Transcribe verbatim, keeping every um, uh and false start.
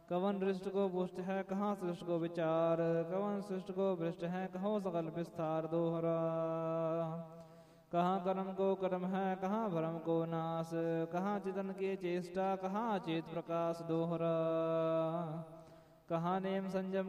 कवन दृष्ट को पुष्ट है कहाँ सृष्ट को विचार, कवन सृष्ट को भ्रष्ट है कहो सकल विस्तार। दोहरा कहाँ कर्म को कर्म है कहाँ भरम को नाश, कहाँ चितन के चेष्टा कहाँ चेत प्रकाश। दोहरा कहाँ नेम संयम